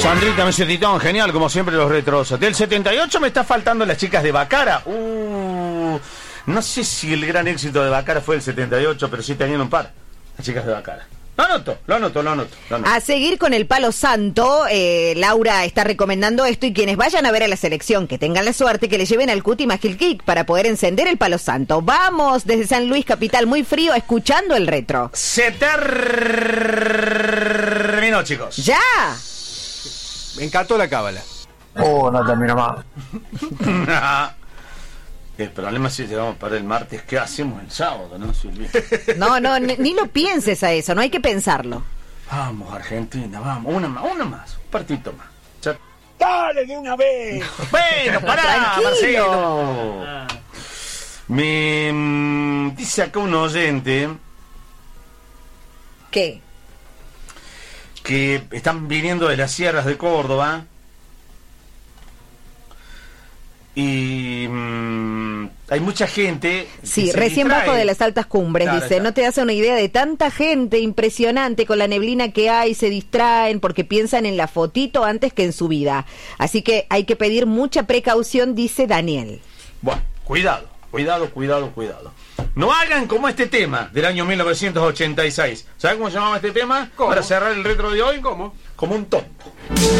Sandrita, Messi Titón, genial, como siempre los retros. Del 78 me está faltando las chicas de Bacara. No sé si el gran éxito de Bacara fue el 78, pero sí tenían un par, las chicas de Bacara. Lo anoto. A seguir con el palo santo, Laura está recomendando esto, y quienes vayan a ver a la selección, que tengan la suerte, que le lleven al Cuti Magic Kick para poder encender el palo santo. Vamos desde San Luis, capital, muy frío, escuchando el retro. Se terminó, chicos. ¡Ya! Me encantó la cábala. No termino más. El problema es si llegamos para el martes, ¿qué hacemos el sábado, no, Silvia? No, ni lo pienses a eso, no hay que pensarlo. Vamos, Argentina, vamos, una más, un partito más. Ya. ¡Dale de una vez! Bueno, pará, Tranquilo. Marcelo. Me dice acá un oyente ¿Qué? que están viniendo de las sierras de Córdoba y hay mucha gente. Sí, recién bajo de las altas cumbres, claro, dice, está. no te das una idea de tanta gente impresionante con la neblina que hay, se distraen porque piensan en la fotito antes que en su vida. Así que hay que pedir mucha precaución, dice Daniel. Bueno, cuidado. No hagan como este tema del año 1986. ¿Saben cómo se llamaba este tema? ¿Cómo? Para cerrar el retro de hoy. ¿Cómo? Como un tonto.